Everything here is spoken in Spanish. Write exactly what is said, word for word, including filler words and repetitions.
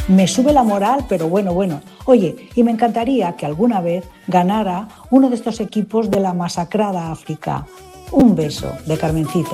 me sube la moral, pero bueno, bueno. Oye, y me encantaría que alguna vez ganara uno de estos equipos de la masacrada África. Un beso de Carmencita.